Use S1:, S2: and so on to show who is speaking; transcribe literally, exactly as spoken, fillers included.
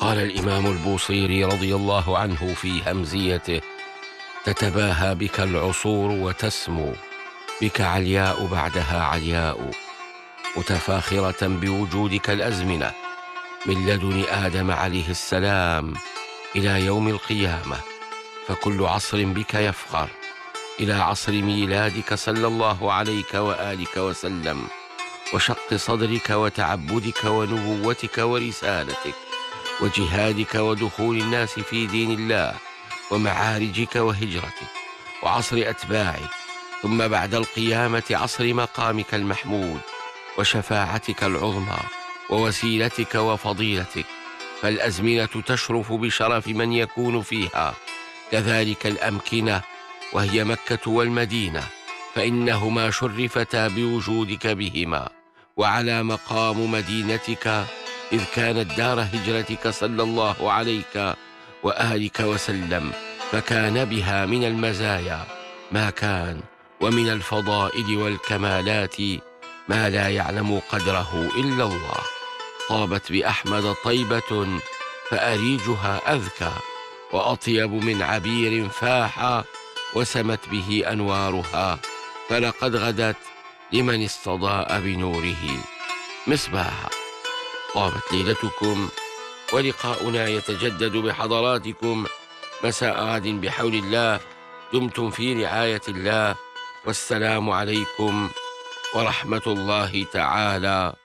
S1: قال الإمام البوصيري رضي الله عنه في همزيته: تتباهى بك العصور وتسمو، بك علياء بعدها علياء، متفاخرة بوجودك الأزمنة، من لدن آدم عليه السلام إلى يوم القيامة، فكل عصر بك يفخر، إلى عصر ميلادك صلى الله عليك وآلك وسلم، وشق صدرك وتعبدك ونبوتك ورسالتك وجهادك ودخول الناس في دين الله ومعارجك وهجرتك، وعصر أتباعك، ثم بعد القيامة عصر مقامك المحمود وشفاعتك العظمى ووسيلتك وفضيلتك، فالأزمنة تشرف بشرف من يكون فيها، كذلك الأمكنة وهي مكة والمدينة، فإنهما شرفتا بوجودك بهما، وعلى مقام مدينتك إذ كانت دار هجرتك صلى الله عليك وآلك وسلم، فكان بها من المزايا ما كان، ومن الفضائل والكمالات ما لا يعلم قدره إلا الله. طابت بأحمد طيبة فأريجها أذكى، وأطيب من عبير فاح، وسمت به أنوارها، فلقد غدت لمن استضاء بنوره مصباحا. طابت ليلتكم، ولقاؤنا يتجدد بحضراتكم مساء غد بحول الله. دمتم في رعاية الله، والسلام عليكم ورحمة الله تعالى